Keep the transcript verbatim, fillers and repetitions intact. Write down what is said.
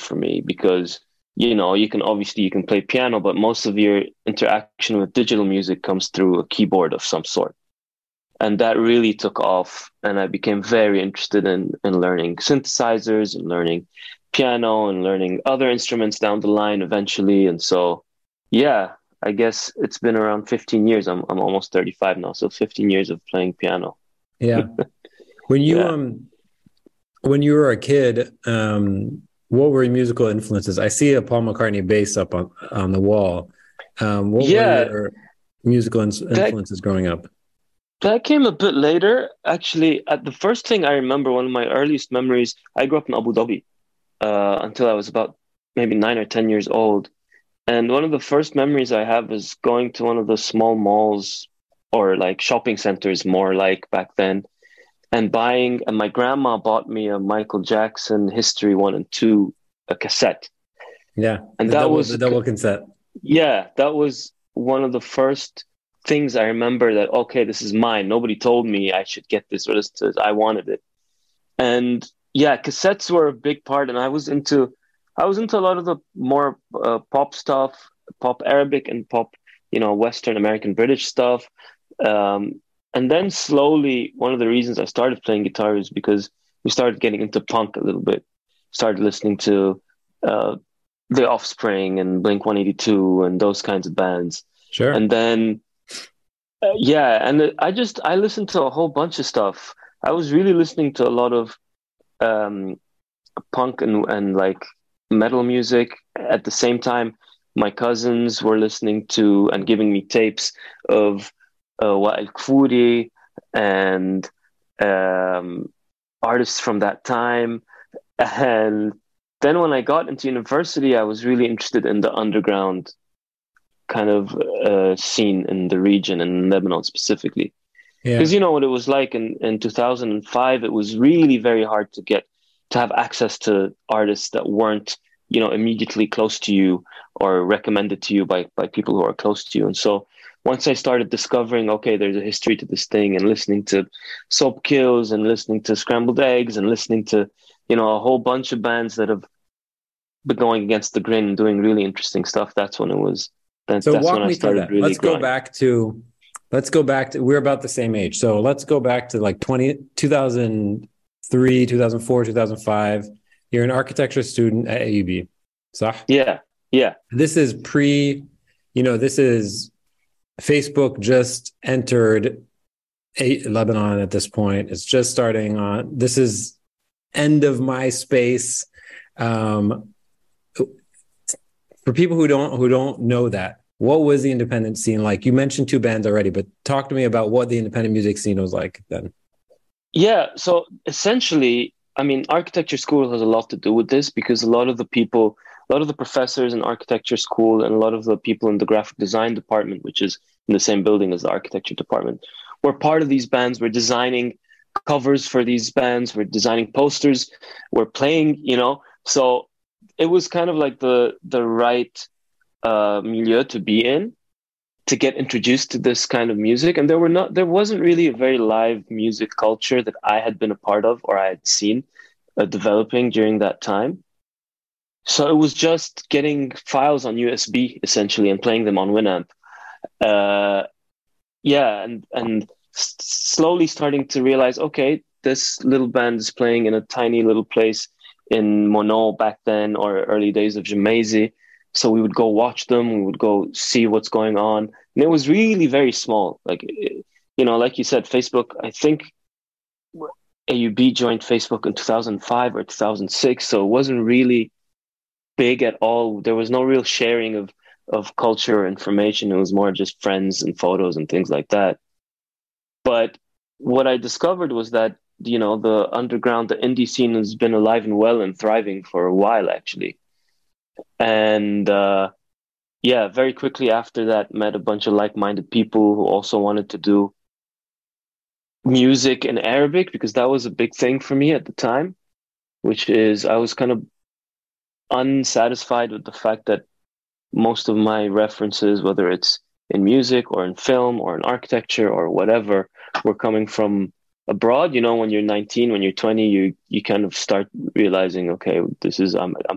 for me because, you know, you can obviously you can play piano, but most of your interaction with digital music comes through a keyboard of some sort. And that really took off, and I became very interested in in learning synthesizers and learning piano and learning other instruments down the line eventually. And so, yeah, I guess it's been around fifteen years. I'm I'm almost thirty-five now, so fifteen years of playing piano. Yeah. When you Yeah. um when you were a kid, um, what were your musical influences? I see a Paul McCartney bass up on on the wall. Um, what were Yeah, your musical in- that influences growing up? that came a bit later. Actually, at the first thing I remember, one of my earliest memories, I grew up in Abu Dhabi uh, until I was about maybe nine or ten years old. And one of the first memories I have is going to one of the small malls or like shopping centers, more like back then, and buying. And my grandma bought me a Michael Jackson History One and Two, a cassette. Yeah, And the that double was, the double cassette. yeah, that was one of the first things I remember that, okay, this is mine. Nobody told me I should get this or this. I wanted it. And yeah, cassettes were a big part. And I was into, I was into a lot of the more uh, pop stuff, pop Arabic and pop, you know, Western American British stuff. Um, and then slowly, one of the reasons I started playing guitar is because we started getting into punk a little bit. Started listening to uh, The Offspring and Blink one eighty-two and those kinds of bands. Sure. And then, uh, yeah, and it- I just, I listened to a whole bunch of stuff. I was really listening to a lot of um, punk and, and like metal music. At the same time, my cousins were listening to and giving me tapes of uh, Wa'il Kfouri and um, artists from that time. And then when I got into university, I was really interested in the underground kind of uh, scene in the region and Lebanon specifically. Yeah. Because you know what it was like in, in two thousand five, it was really very hard to get to have access to artists that weren't, you know, immediately close to you or recommended to you by by people who are close to you. And so once I started discovering, okay, there's a history to this thing, and listening to Soap Kills and listening to Scrambled Eggs and listening to, you know, a whole bunch of bands that have been going against the grain and doing really interesting stuff, that's when it was, that, So that's when walk I me through started that. really Let's go growing. back to let's go back to we're about the same age. So let's go back to like twenty, two thousand three, two thousand four, two thousand five. You're an architecture student at A U B. صح? Yeah, yeah. This is pre, you know, this is Facebook just entered a, Lebanon at this point. It's just starting on. This is end of MySpace. Um, for people who don't who don't know that, what was the independent scene like? You mentioned two bands already, but talk to me about what the independent music scene was like then. Yeah, so essentially, I mean, architecture school has a lot to do with this because a lot of the people, a lot of the professors in architecture school and a lot of the people in the graphic design department, which is in the same building as the architecture department, were part of these bands. We're designing covers for these bands, we're designing posters, we're playing, you know. So it was kind of like the the right uh, milieu to be in, to get introduced to this kind of music. And there were not there wasn't really a very live music culture that I had been a part of or I had seen uh, developing during that time. So it was just getting files on U S B essentially and playing them on Winamp. Uh, yeah, and and s- slowly starting to realize, okay, this little band is playing in a tiny little place in Mono back then, or early days of Jamaisi. So we would go watch them, we would go see what's going on. And it was really very small. Like, you know, like you said, Facebook, I think A U B joined Facebook in two thousand five or two thousand six. So it wasn't really big at all. There was no real sharing of, of culture or information. It was more just friends and photos and things like that. But what I discovered was that, you know, the underground, the indie scene has been alive and well and thriving for a while, actually. And uh, yeah, very quickly after that, met a bunch of like-minded people who also wanted to do music in Arabic, because that was a big thing for me at the time, which is I was kind of unsatisfied with the fact that most of my references, whether it's in music or in film or in architecture or whatever, were coming from abroad. You know, when you're nineteen, when you're twenty, you you kind of start realizing, okay, this is I'm I'm